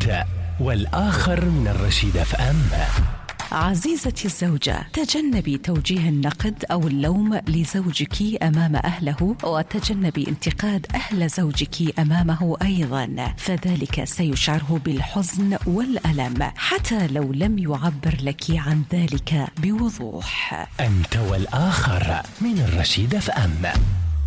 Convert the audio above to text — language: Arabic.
أنت والآخر من الرشيد FM. عزيزتي الزوجة، تجنبي توجيه النقد أو اللوم لزوجك أمام أهله، وتجنبي انتقاد أهل زوجك أمامه أيضا، فذلك سيشعره بالحزن والألم حتى لو لم يعبر لك عن ذلك بوضوح. أنت والآخر من الرشيد FM.